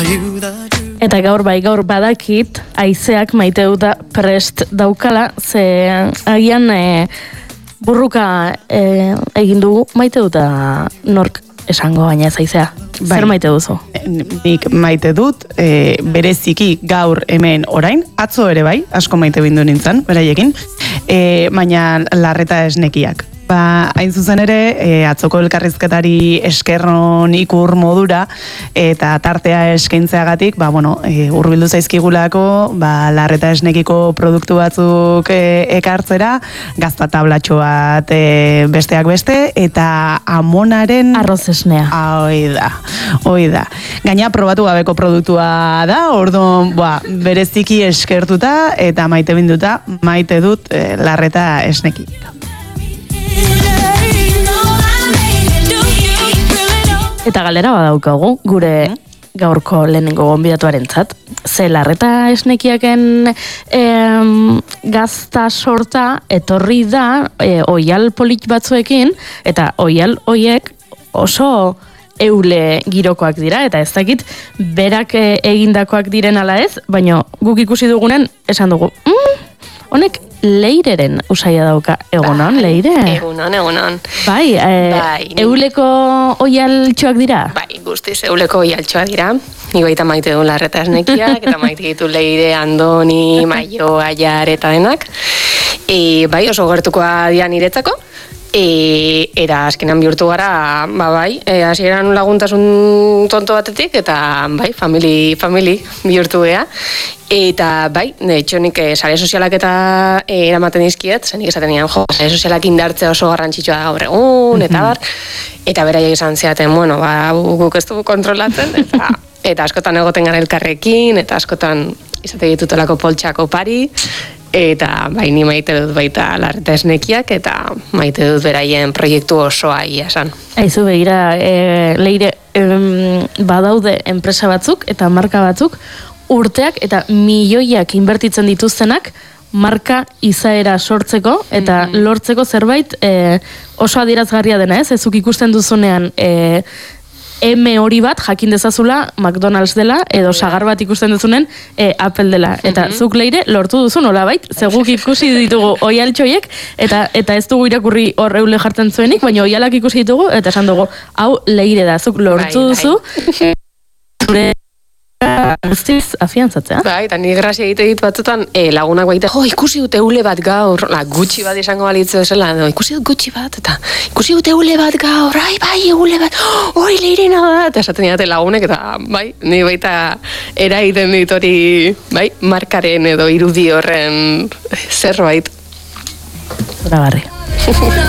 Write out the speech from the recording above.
Eta gaur badakit, haizeak maite dut prest daukala, ze agian burruka egin dugu maite dut nork esango baina ez haizea. Zer maite duzu? Nik maite dut, bereziki gaur hemen orain, atzo ere bai, asko maite bindu nintzen, beraiekin, baina larreta esnekiak. Hain zuzen ere, atzoko elkarrizketari eskerron ikur modura eta tartea eskaintzeagatik, hurbildu zaizkigulako, larreta esnekiko produktu batzuk ekartzera, gazta tablatxo bat besteak beste, eta amonaren... Arroz esnea. Hoi da. Gaina probatu gabeko produktua da, orduan, bereziki eskertuta eta maite binduta, maite dut larreta esneki. Eta galera badaukagu, gure gaurko lehenengo gonbidatuarentzat. Ze larreta esnekiaken gazta sorta etorri da oial polit batzuekin, eta oial hoiek oso eule girokoak dira, eta ez dakit berak egindakoak diren ala ez, baina guk ikusi dugunen esan dugu, honek leireren usaia dauka. Egunon, leire? Egunon. Bai, euleko oialtxoak dira? Bai, guztiz euleko oialtxoak dira. Ni baita maite duen larreta esnekiak, eta maite ditu leire, andoni, maio, aiar eta denak. Bai, oso gertukoa dira niretzako. Eta azkenan bihurtu gara, hasieran laguntasun tonto batetik, eta bai, family bihurtu gea. Eta bai, nik sare sozialak eta eramaten dizkiet, zenik esaten nian, sare sozialak indartzea oso garrantzitsua da gaur egun, eta bar, eta beraiek izan zeaten, guk ez dugu kontrolatzen, eta askotan egoten gara elkarrekin, eta askotan izate ditutelako poltxako pari, eta bai, ni maite dut baita larreta esnekiak, eta maite dut beraien proiektu osoa esan. Aizu begira, leire, badaude enpresa batzuk eta marka batzuk, urteak eta milioiak inbertitzen dituztenak marka izaera sortzeko eta lortzeko zerbait oso adierazgarria dena, ez? Ezuk ikusten duzunean M hori bat jakin dezazula McDonald's dela edo sagar bat ikusten duzunen Apple dela. Eta zuk leire lortu duzu nolabait, zeguk ikusi ditugu oialtxoiek eta ez dugu irakurri hor eule jartzen zuenik, baina oialak ikusi ditugu eta esan dugu, hau leire da, zuk lortu duzu zure guztiz afiantzatzea. Bai, eta ni grazia egite dit batzutan lagunak baite, ikusi dute eule bat gaur, gutxi bat izango balitzu esela, ikusi dut gutxi bat, eta ikusi dute eule bat gaur, bai, eule bat, hori leirena da, eta esaten didate lagunek, eta bai, ni baita eraiten dit hori, bai, markaren edo irudi horren zerbait. Zoragarri.